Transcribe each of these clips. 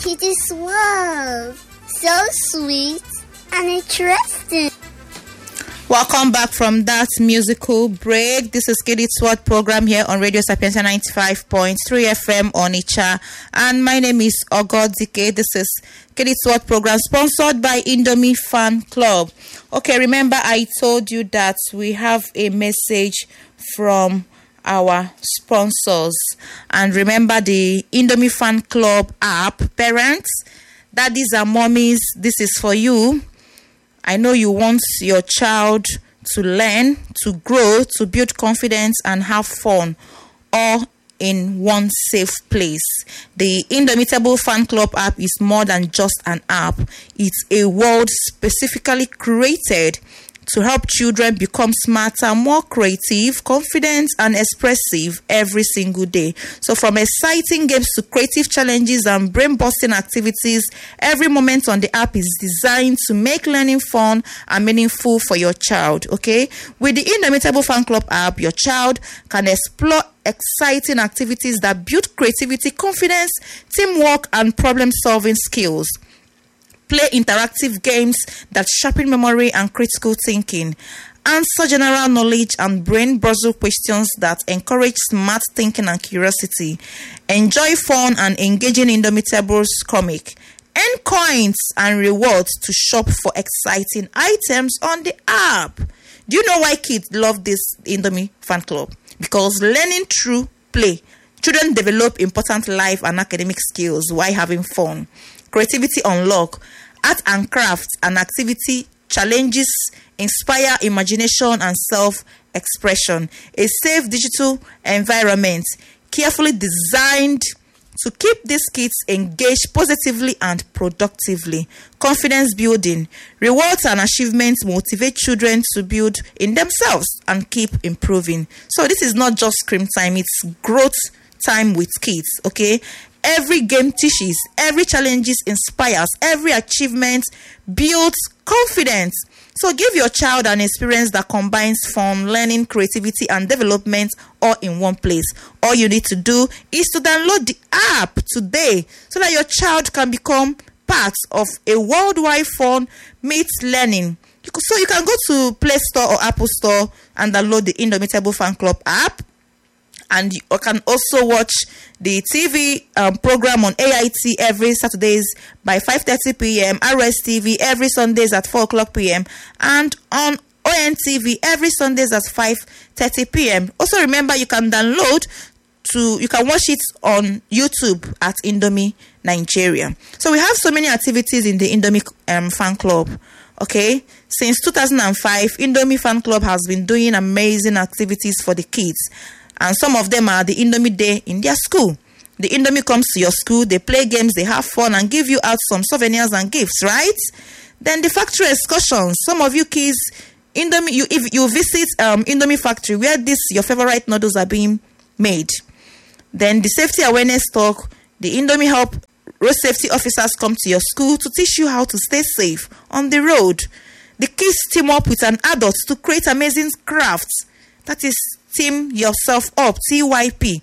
Kitty Swirl. So sweet and interesting. Welcome back from that musical break. This is Kid It's What program here on Radio Sapienza 95.3 FM Onitsha. And my name is Ogodike. This is Kid It's What program sponsored by Indomie Fan Club. Okay, remember I told you that we have a message from our sponsors. And remember the Indomie Fan Club app. Parents, daddies and mommies, this is for you. I know you want your child to learn, to grow, to build confidence and have fun, all in one safe place. The Indomitable Fan Club app is more than just an app. It's a world specifically created to help children become smarter, more creative, confident, and expressive every single day. So from exciting games to creative challenges and brain-busting activities, every moment on the app is designed to make learning fun and meaningful for your child, okay? With the Indomitable Fan Club app, your child can explore exciting activities that build creativity, confidence, teamwork, and problem-solving skills. Play interactive games that sharpen memory and critical thinking. Answer general knowledge and brain-buzzing questions that encourage smart thinking and curiosity. Enjoy fun and engaging Indomitable's comic. Earn coins and rewards to shop for exciting items on the app. Do you know why kids love this Indomie Fan Club? Because learning through play. Children develop important life and academic skills while having fun. Creativity unlock. Art and crafts and activity challenges inspire imagination and self-expression. A safe digital environment carefully designed to keep these kids engaged positively and productively. Confidence building. Rewards and achievements motivate children to build in themselves and keep improving. So this is not just screen time, it's growth time with kids, okay? Every game teaches, every challenge inspires, every achievement builds confidence. So give your child an experience that combines fun, learning, creativity, and development all in one place. All you need to do is to download the app today so that your child can become part of a worldwide fun meets learning. So you can go to Play Store or Apple Store and download the Indomitable Fan Club app. And you can also watch the TV program on AIT every Saturdays by 5:30 p.m. RSTV every Sundays at 4 o'clock p.m. and on ONTV every Sundays at 5:30 p.m. Also remember you can watch it on YouTube at Indomie Nigeria. So we have so many activities in the Indomie Fan Club. Okay, since 2005, Indomie Fan Club has been doing amazing activities for the kids. And some of them are the Indomie Day in their school. The Indomie comes to your school, they play games, they have fun, and give you out some souvenirs and gifts, right? Then the factory excursions. Some of you kids, if you visit Indomie factory where your favorite noodles are being made. Then the safety awareness talk. The Indomie help road safety officers come to your school to teach you how to stay safe on the road. The kids team up with an adult to create amazing crafts. That is Team Yourself Up, TYP.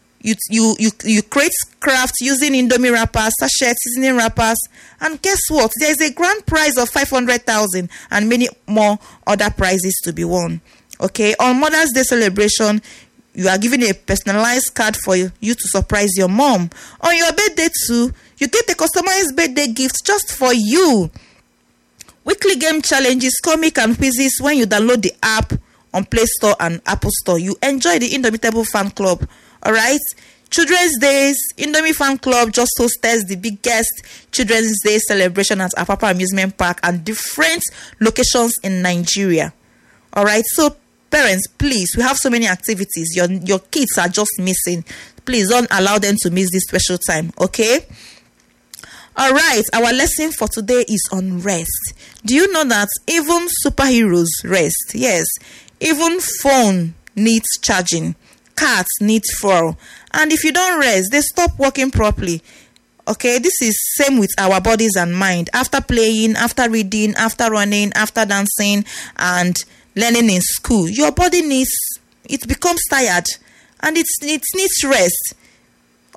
You create crafts using Indomie wrappers, sachet seasoning wrappers, and guess what? There is a grand prize of 500,000 and many more other prizes to be won. Okay, on Mother's Day celebration, you are given a personalized card for you to surprise your mom. On your birthday too, you get a customized birthday gift just for you. Weekly game challenges, comic and quizzes when you download the app on Play Store and Apple Store. You enjoy the Indomitable Fan Club. Alright? Children's Days, Indomie Fan Club just hosted the biggest Children's Day celebration at Apapa Amusement Park and different locations in Nigeria. Alright? So parents, please, we have so many activities. Your kids are just missing. Please don't allow them to miss this special time. Okay? Alright, our lesson for today is on rest. Do you know that even superheroes rest? Yes. Even phone needs charging. Cats need fuel. And if you don't rest, they stop working properly. Okay, this is same with our bodies and mind. After playing, after reading, after running, after dancing and learning in school, your body becomes tired and it needs rest.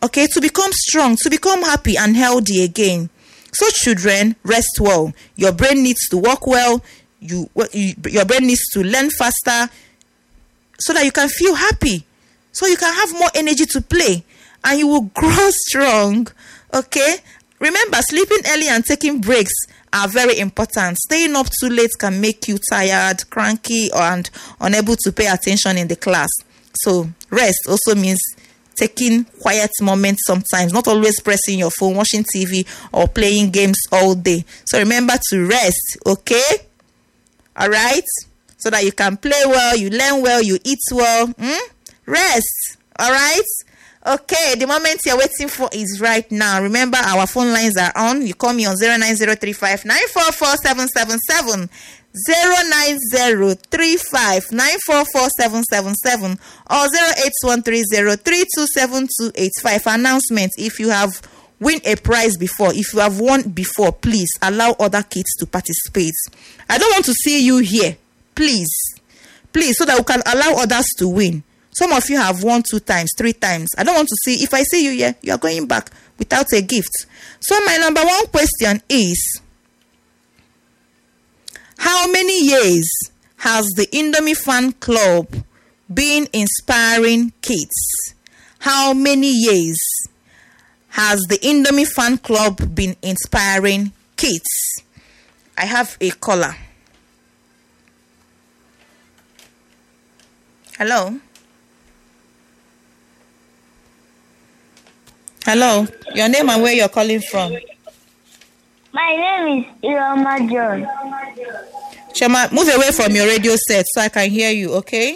okay, to become strong, to become happy and healthy again. So children, rest well. Your brain needs to work well. Your brain needs to learn faster so that you can feel happy, so you can have more energy to play, and you will grow strong. Okay, remember, sleeping early and taking breaks are very important. Staying up too late can make you tired, cranky, and unable to pay attention in the class. So rest also means taking quiet moments sometimes, not always pressing your phone, watching TV, or playing games all day. So remember to rest, okay? All right? So that you can play well, you learn well, you eat well. Rest, all right? Okay, the moment you're waiting for is right now. Remember, our phone lines are on. You call me on 09035944777, 09035944777, or 08130327285. Announcement: if you have win a prize before, if you have won before, please allow other kids to participate. I don't want to see you here, please, so that we can allow others to win. Some of you have won 2 times, 3 times. I don't want to see. If I see you here, you are going back without a gift. So my number 1 question is, how many years has the Indomie Fan Club been inspiring kids? How many years has the Indomie Fan Club been inspiring kids? I have a caller. Hello? Hello, your name and where you're calling from? My name is Iroma John. Chema, move away from your radio set so I can hear you, okay?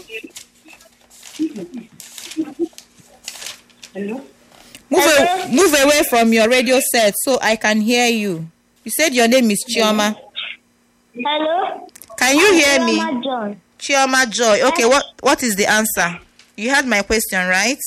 Hello? Move away from your radio set so I can hear you. You said your name is Chioma. Hello? Can you hear me? Iroma John. Chioma Joy. Okay, what is the answer? You had my question, right?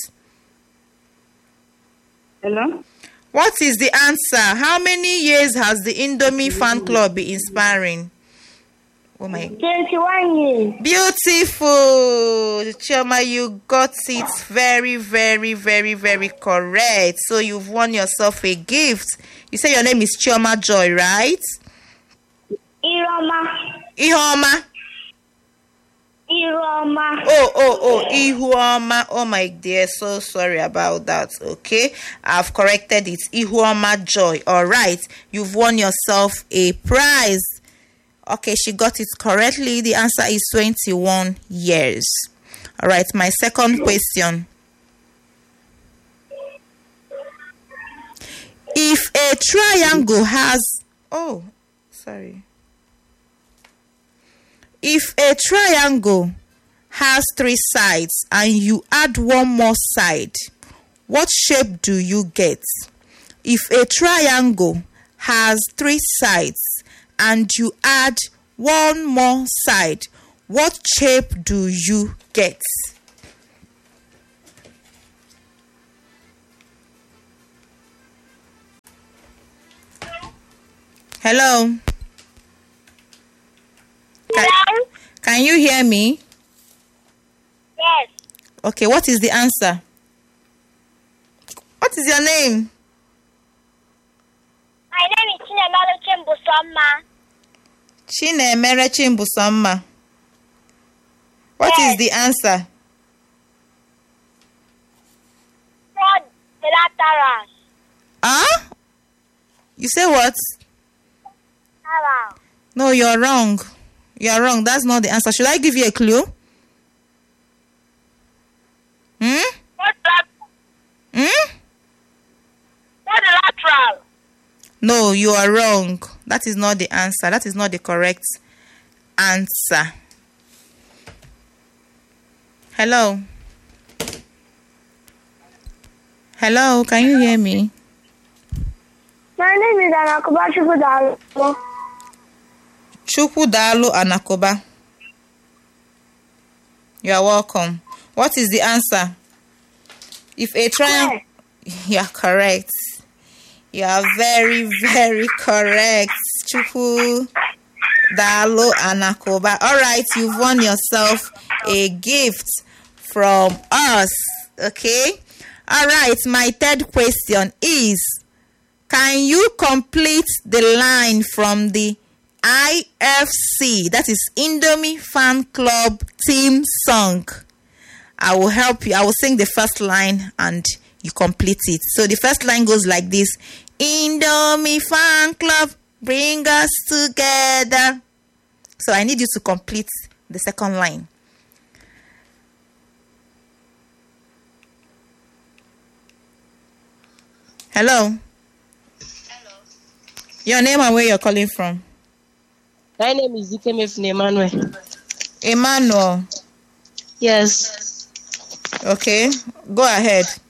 Hello? What is the answer? How many years has the Indomie Fan Club been inspiring? Oh my. 21 years. Beautiful. Chioma, you got it very, very, very, very correct. So you've won yourself a gift. You say your name is Chioma Joy, right? Iroma. Ihoma. Iroma. Oh, Ihuoma. Oh my dear, so sorry about that. Okay, I've corrected it. Ihuoma Joy. All right, you've won yourself a prize. Okay, she got it correctly. The answer is 21 years. All right, my second question. If a triangle has... Oh, sorry. If a triangle has 3 sides and you add one more side, what shape do you get? If a triangle has 3 sides and you add one more side, what shape do you get? Hello? Hello? Can you hear me? Yes. Okay, what is the answer? What is your name? My name is Chinemere Chimbusoma. Chinemere Chimbusoma. What is the answer? Bilaterals. Ah? You say what? Hello. No, you're wrong. You're wrong. That's not the answer. Should I give you a clue? Quadrilateral. No, you are wrong. That is not the answer. That is not the correct answer. Hello? Hello, can you hear me? My name is Anakoba Chukwudalo. Chukwudalo Anakoba. You are welcome. What is the answer? If a triangle... You are correct. You are very, very correct. Chukwudalo Anakoba. All right, you've won yourself a gift from us. Okay? All right, my third question is, can you complete the line from the IFC, that is Indomie Fan Club theme song? I will help you. I will sing the first line and you complete it. So the first line goes like this: Indomie Fan Club, bring us together. So I need you to complete the second line. Hello. Your name and where you're calling from? My name is Ikemefune Emmanuel. Emmanuel. Yes. Okay, go ahead.